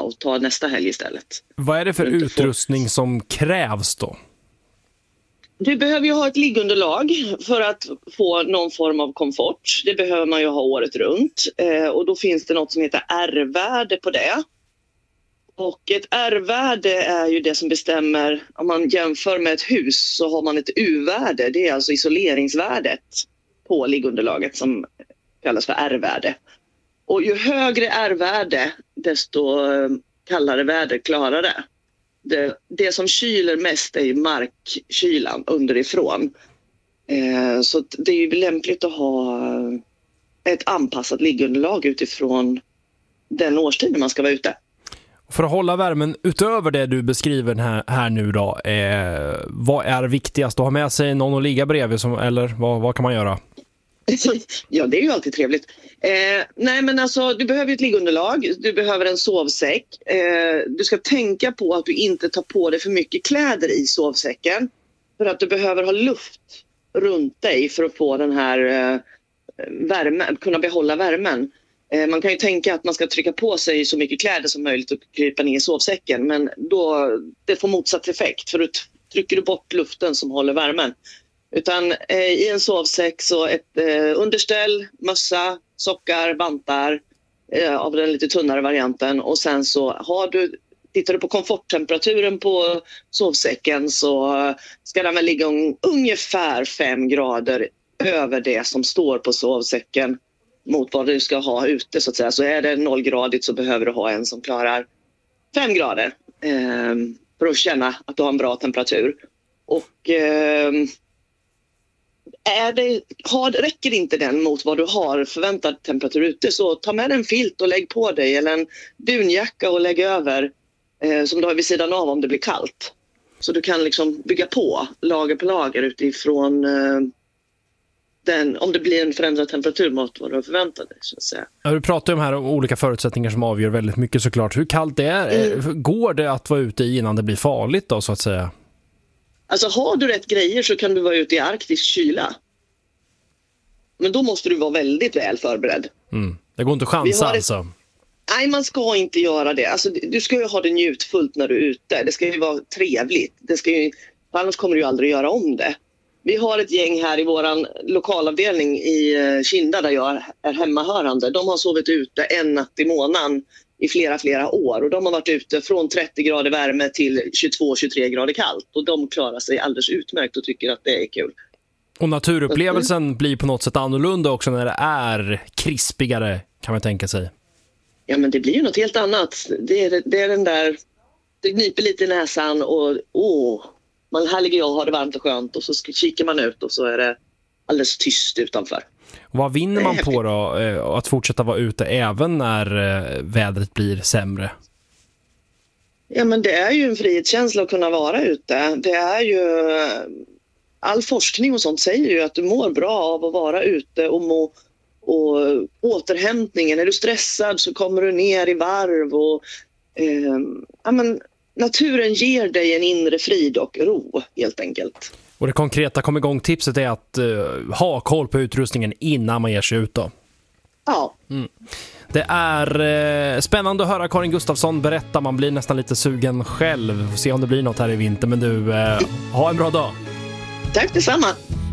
och ta nästa helg istället. Vad är det för utrustning som krävs då? Du behöver ju ha ett liggunderlag för att få någon form av komfort. Det behöver man ju ha året runt. Och då finns det något som heter R-värde på det. Och ett R-värde är ju det som bestämmer, om man jämför med ett hus så har man ett U-värde. Det är alltså isoleringsvärdet på liggunderlaget som kallas för R-värde. Och ju högre R-värde desto kallare väder klarar det. Det som kyler mest är ju markkylan underifrån. Så det är ju lämpligt att ha ett anpassat liggunderlag utifrån den årstiden man ska vara ute. För att hålla värmen utöver det du beskriver här nu då, vad är viktigast? Att ha med sig någon att ligga bredvid eller vad kan man göra? Ja, det är ju alltid trevligt. Nej, men alltså, du behöver ett liggunderlag, du behöver en sovsäck. Du ska tänka på att du inte tar på dig för mycket kläder i sovsäcken. För att du behöver ha luft runt dig för att få den här värmen, kunna behålla värmen. Man kan ju tänka att man ska trycka på sig så mycket kläder som möjligt och krypa ner i sovsäcken. Men då, det får motsatt effekt, för då trycker du bort luften som håller värmen. Utan i en sovsäck så ett underställ, mössa, sockar, vantar av den lite tunnare varianten. Och sen så tittar du på komforttemperaturen på sovsäcken så ska den väl ligga ungefär 5 grader över det som står på sovsäcken mot vad du ska ha ute så att säga. Så är det 0-gradigt så behöver du ha en som klarar 5 grader för att känna att du har en bra temperatur. Och räcker inte den mot vad du har förväntad temperatur ute, så ta med en filt och lägg på dig, eller en dunjacka och lägg över som du har vid sidan av om det blir kallt. Så du kan liksom bygga på lager på lager utifrån om det blir en förändrad temperatur mot vad du har förväntat dig, så att säga. Ja, du pratar ju om här om olika förutsättningar som avgör väldigt mycket såklart. Hur kallt det är, går det att vara ute innan det blir farligt då, så att säga? Alltså har du rätt grejer så kan du vara ute i arktisk kyla. Men då måste du vara väldigt väl förberedd. Det går inte att chansa alltså? Nej, man ska inte göra det. Alltså, du ska ju ha det njutfullt när du är ute. Det ska ju vara trevligt. Annars kommer du ju aldrig göra om det. Vi har ett gäng här i våran lokalavdelning i Kinda där jag är hemmahörande. De har sovit ute en natt i månaden i flera år. Och de har varit ute från 30 grader värme till 22-23 grader kallt. Och de klarar sig alldeles utmärkt och tycker att det är kul. Och naturupplevelsen blir på något sätt annorlunda också när det är krispigare, kan man tänka sig. Ja, men det blir ju något helt annat. Det är den där, det kniper lite i näsan och här ligger jag och har det varmt och skönt, och så kikar man ut och så är det alldeles tyst utanför. Och vad vinner man på då, att fortsätta vara ute även när vädret blir sämre? Ja, men det är ju en frihetskänsla att kunna vara ute. Det är ju all forskning och sånt säger ju att du mår bra av att vara ute och återhämtningen. Är du stressad så kommer du ner i varv och naturen ger dig en inre frid och ro helt enkelt. Och det konkreta kom igång-tipset är att ha koll på utrustningen innan man ger sig ut då. Ja. Det är spännande att höra Karin Gustafsson berätta. Man blir nästan lite sugen själv. Får se om det blir något här i vinter. Men du, ha en bra dag. Tack detsamma.